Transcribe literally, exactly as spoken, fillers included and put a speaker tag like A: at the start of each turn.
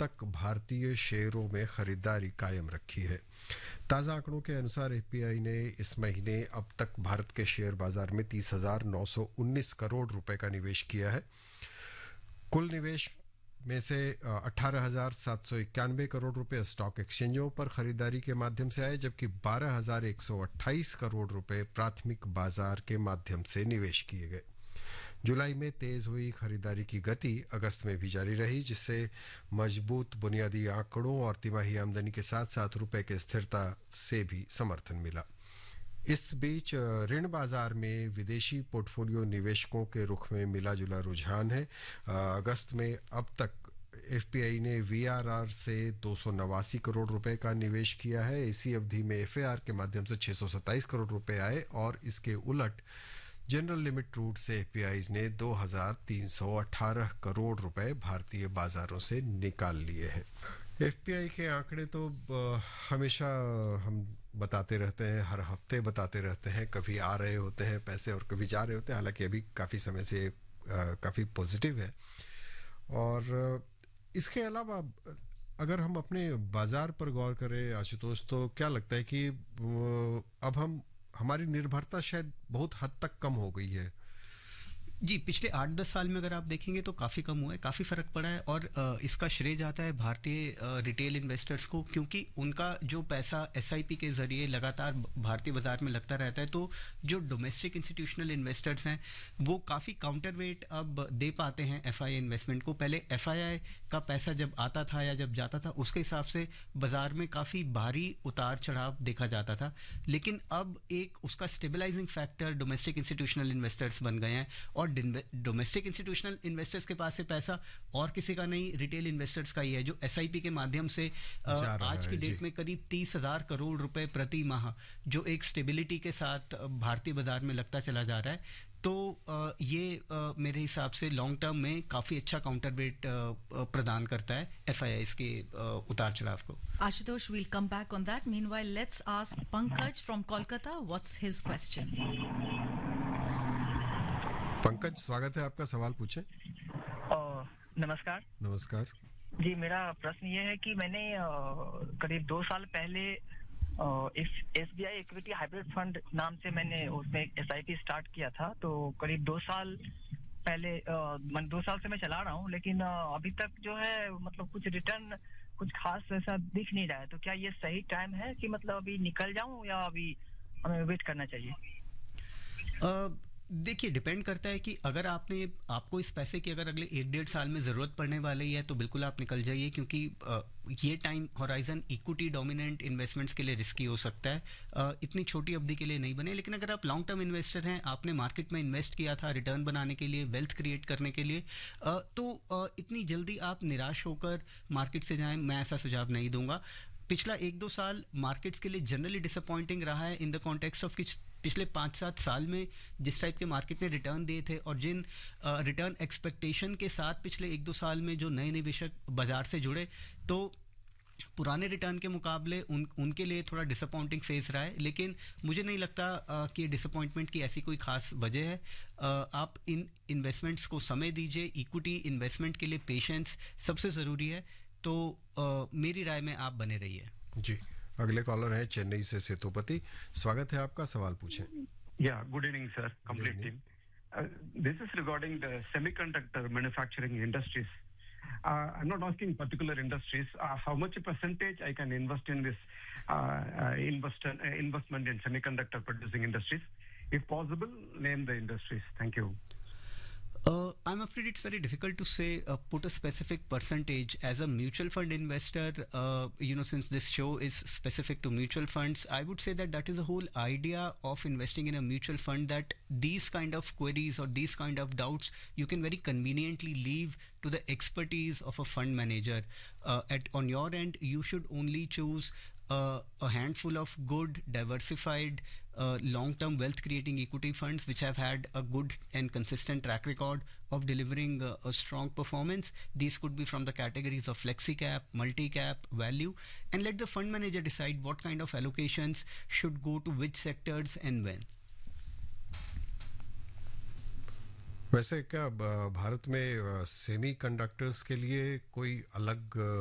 A: तक भारतीय शेयरों में खरीदारी कायम रखी है। ताज़ा आंकड़ों के अनुसार एफपीआई ने इस महीने अब तक भारत के शेयर बाजार में तीस हजार नौ सौ उन्नीस करोड़ रुपए का निवेश किया है। कुल निवेश में से अठारह हजार सात सौ इक्यानवे करोड़ रुपए स्टॉक एक्सचेंजों पर खरीदारी के माध्यम से आए, जबकि बारह हजार एक सौ अट्ठाईस करोड़ रुपए प्राथमिक बाजार के माध्यम से निवेश किए गए। जुलाई में तेज हुई खरीदारी की गति अगस्त में भी जारी रही, जिससे मजबूत बुनियादी आंकड़ों और तिमाही आमदनी के साथ साथ रुपए के स्थिरता से भी समर्थन मिला। इस बीच ऋण बाजार में विदेशी पोर्टफोलियो निवेशकों के रुख में मिला जुला रुझान है। अगस्त में अब तक एफपीआई ने वीआरआर से दो सौ नवासी करोड़ रुपए का निवेश किया है। इसी अवधि में एफएआर के माध्यम से छह सौ सत्ताईस करोड़ रुपए आए और इसके उलट जनरल लिमिट रूट से एफपीआई ने दो हजार तीन सौ अठारह करोड़ रुपए भारतीय बाजारों से निकाल लिए हैं। एफपीआई के आंकड़े तो हमेशा हम बताते रहते हैं, हर हफ्ते बताते रहते हैं, कभी आ रहे होते हैं पैसे और कभी जा रहे होते हैं। हालांकि अभी काफ़ी समय से काफ़ी पॉजिटिव है। और इसके अलावा अगर हम अपने बाजार पर गौर करें आशुतोष, तो क्या लगता है कि अब हम हमारी निर्भरता शायद बहुत हद तक कम हो गई है?
B: जी, पिछले आठ दस साल में अगर आप देखेंगे तो काफ़ी कम हुआ है, काफ़ी फ़र्क पड़ा है। और इसका श्रेय जाता है भारतीय रिटेल इन्वेस्टर्स को, क्योंकि उनका जो पैसा एसआईपी के ज़रिए लगातार भारतीय बाजार में लगता रहता है, तो जो डोमेस्टिक इंस्टीट्यूशनल इन्वेस्टर्स हैं वो काफ़ी काउंटर वेट अब दे पाते हैं एफआईआई इन्वेस्टमेंट को। पहले एफआईआई का पैसा जब आता था या जब जाता था, उसके हिसाब से बाजार में काफ़ी भारी उतार चढ़ाव देखा जाता था, लेकिन अब एक उसका stabilising factor domestic institutional investors बन गए हैं। और डोमेस्टिक इंस्टीट्यूशनल इन्वेस्टर्स के पास से पैसा और किसी का नहीं, रिटेल इन्वेस्टर्स का ही है, जो एसआईपी के माध्यम से आज की डेट में करीब तीस हजार करोड़ रुपए प्रति माह, जो एक स्टेबिलिटी के साथ भारतीय बाजार में लगता चला जा रहा है। तो ये मेरे हिसाब से लॉन्ग टर्म में काफी अच्छा काउंटर वेट प्रदान करता है एफआईआई के उतार चढ़ाव को।
C: Ashutosh, we'll come back on that. Meanwhile, let's ask Pankaj from Kolkata. What's his question?
A: Pankaj, स्वागत है आपका, सवाल पूछें।
D: नमस्कार।
A: नमस्कार
D: जी, मेरा प्रश्न ये है कि मैंने करीब दो साल पहले एसबीआई इक्विटी हाइब्रिड फंड नाम से मैंने उसमें एसआईपी स्टार्ट किया था। तो करीब दो साल पहले मैं दो साल से मैं चला रहा हूँ, लेकिन अभी तक जो है मतलब कुछ रिटर्न कुछ खास ऐसा दिख नहीं रहा है। तो क्या ये सही टाइम है कि मतलब अभी निकल जाऊं या अभी हमें वेट करना चाहिए?
B: uh... देखिए, डिपेंड करता है कि अगर आपने आपको इस पैसे की अगर अगले एक डेढ़ साल में ज़रूरत पड़ने वाली है तो बिल्कुल आप निकल जाइए, क्योंकि ये time horizon equity dominant investments के लिए रिस्की हो सकता है, इतनी छोटी अवधि के लिए नहीं बने। लेकिन अगर आप लॉन्ग टर्म इन्वेस्टर हैं, आपने मार्केट में इन्वेस्ट किया था रिटर्न बनाने के लिए, वेल्थ क्रिएट करने के लिए, तो इतनी जल्दी आप निराश होकर मार्केट से जाएं, मैं ऐसा सुझाव नहीं दूंगा। पिछला एक दो साल मार्केट्स के लिए जनरली डिसअपॉइंटिंग रहा है इन द कॉन्टेक्स्ट ऑफ कि पिछले पाँच सात साल में जिस टाइप के मार्केट ने रिटर्न दिए थे और जिन रिटर्न एक्सपेक्टेशन के साथ पिछले एक दो साल में जो नए निवेशक बाजार से जुड़े, तो पुराने रिटर्न के मुकाबले उन उनके लिए थोड़ा डिसअपॉइंटिंग फेज रहा है। लेकिन मुझे नहीं लगता आ, कि डिसअपॉइंटमेंट की ऐसी कोई खास वजह है। आ, आप इन इन्वेस्टमेंट्स को समय दीजिए, इक्विटी इन्वेस्टमेंट के लिए पेशेंस सबसे ज़रूरी है। तो आ, मेरी राय में आप बने रहिए।
A: जी, अगले कॉलर है चेन्नई से सेतुपति, स्वागत है आपका, सवाल पूछें।
E: या good evening sir, complete team. This is regarding the semiconductor manufacturing industries. I am not asking particular industries, how much percentage I can invest in this investment in semiconductor producing industries? If possible, name the industries. Thank you.
B: Uh, I'm afraid it's very difficult to say, uh, put a specific percentage. As a mutual fund investor, uh, you know, since this show is specific to mutual funds, I would say that that is the whole idea of investing in a mutual fund, that these kind of queries or these kind of doubts, you can very conveniently leave to the expertise of a fund manager. Uh, at on your end, you should only choose Uh, a handful of good, diversified, uh, long-term wealth-creating equity funds which have had a good and consistent track record of delivering uh, a strong performance. These could be from the categories of flexi-cap, multi-cap, value, and let the fund manager decide what kind of allocations should go to which sectors and when.
A: वैसे क्या भारत में semi conductors के लिए कोई अलग